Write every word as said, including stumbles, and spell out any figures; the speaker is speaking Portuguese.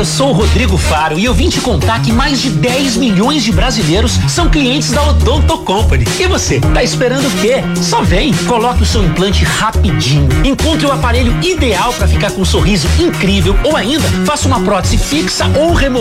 eu sou o Rodrigo Faro e eu vim te contar que mais de dez milhões de brasileiros são clientes da Odonto Company. E você, tá esperando o quê? Só vem, coloque o seu implante rapidinho, encontre o aparelho ideal para ficar com um sorriso incrível ou ainda faça uma prótese fixa ou removível